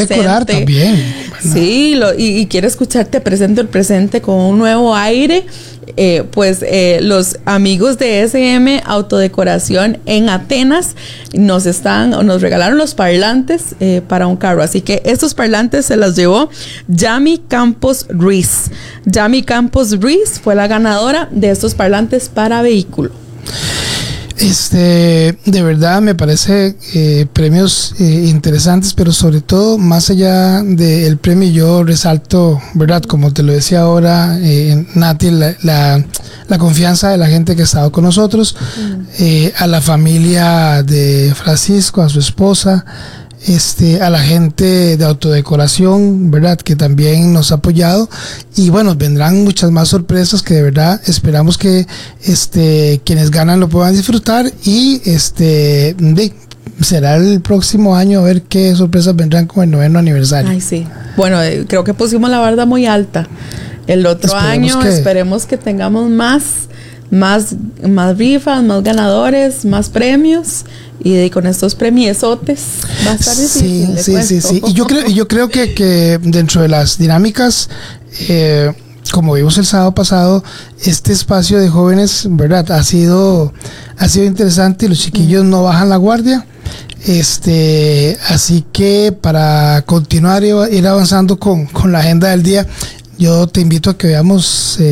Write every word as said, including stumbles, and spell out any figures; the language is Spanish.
presente. decorar también. Bueno. Sí, lo, y, y quiere escucharte presente el presente con un nuevo aire. Eh, pues eh, los amigos de S M Autodecoración en Atenas nos están, nos regalaron los parlantes eh, para un carro. Así que estos parlantes se los llevó Yami Campos Ruiz. Yami Campos Ruiz fue la ganadora de estos parlantes para vehículo. Este, de verdad me parece eh, premios eh, interesantes, pero sobre todo más allá del premio yo resalto, verdad, como te lo decía ahora, eh, Nati, la, la, la confianza de la gente que ha estado con nosotros, mm. eh, a la familia de Francisco, a su esposa, este, a la gente de autodecoración, verdad, que también nos ha apoyado, y bueno, vendrán muchas más sorpresas que de verdad esperamos que este quienes ganan lo puedan disfrutar, y este de, será el próximo año a ver qué sorpresas vendrán con el noveno aniversario. Ay, sí. Bueno, eh, creo que pusimos la barda muy alta. El otro esperemos año que... esperemos que tengamos más más más rifas, más ganadores, más premios. Y de, con estos premiesotes va a estar difícil. Sí, sí, sí, sí. Y yo creo, yo creo que, que dentro de las dinámicas, eh, como vimos el sábado pasado, este espacio de jóvenes, verdad, ha sido, ha sido interesante, y los chiquillos mm. no bajan la guardia. Este, así que para continuar y ir avanzando con, con la agenda del día, yo te invito a que veamos eh,